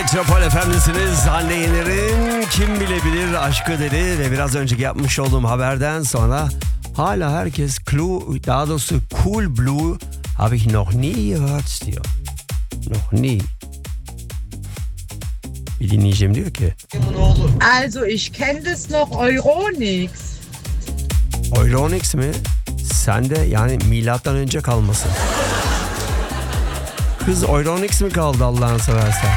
Metropol Efendisi'niz Hande Yener'in Kim Bilebilir Aşkı dedi ve biraz önceki yapmış olduğum haberden sonra hala herkes daha doğrusu Cool Blue habe ich noch nie gehört diyor. Noch nie. Bir dinleyeceğim diyor ki. Also ich kenne das noch Euronics. Euronics mi? Sen de yani milattan önce kalmasın. Kız Euronics mi kaldı Allah'ını seversen?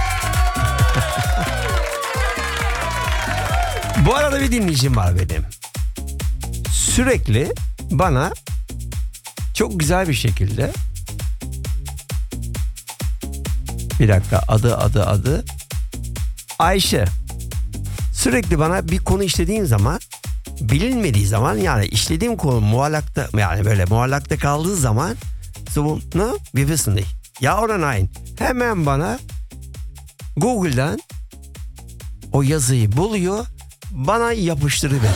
Bu arada bir dinleyicim var benim. Sürekli bana çok güzel bir şekilde bir dakika adı Ayşe. Sürekli bana bir konu işlediğim zaman bilinmediği zaman yani işlediğim konu muallakta yani böyle muallakta kaldığı zaman so, ne? Wir wissen nicht. Ya oder nein? Hemen bana Google'dan o yazıyı buluyor, bana yapıştırıveriyor.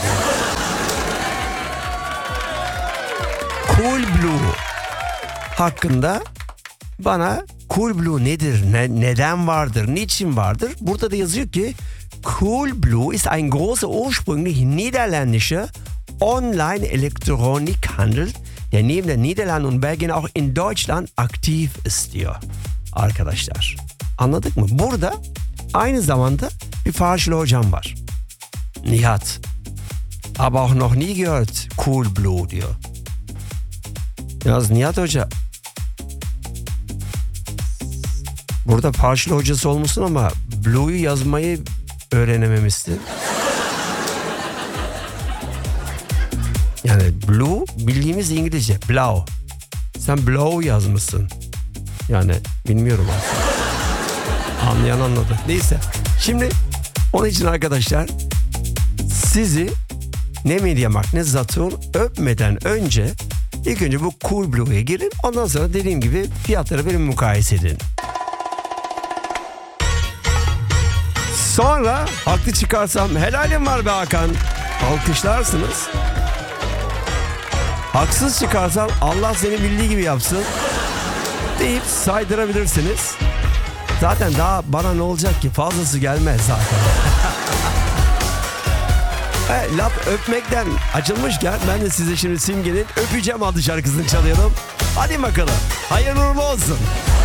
Cool Blue hakkında bana Cool Blue nedir, neden vardır, niçin vardır? Burada da yazıyor ki Cool Blue ist ein großer ursprünglich niederländischer Online-Elektronikhandel, der neben der Niederlande und Belgien auch in Deutschland aktiv ist diyor. Arkadaşlar anladık mı? Burada aynı zamanda bir Farşlı hocam var. Nihat. Aber auch noch nie gehört Cool Blue diyor. Yalnız Nihat Hoca burada Farşlı hocası olmuşsun ama Blue'yu yazmayı öğrenememişsin. Yani Blue bildiğimiz İngilizce. Blau. Sen Blau yazmışsın. Yani bilmiyorum artık. Anlayan anladı. Neyse. Şimdi onun için arkadaşlar sizi ne Mediamarkt ne Saturn öpmeden önce ilk önce bu Cool Blue'ya girin. Ondan sonra dediğim gibi fiyatları benim mukayese edin. Sonra haklı çıkarsam helalim var be Hakan. Alkışlarsınız. Haksız çıkarsam Allah seni bildiği gibi yapsın deyip saydırabilirsiniz. Zaten daha bana ne olacak ki, fazlası gelmez zaten. Laf öpmekten açılmışken ben de size şimdi Simge'nin Öpeceğim adlı şarkısını çalıyorum. Hadi bakalım. Hayırlı uğurlu olsun.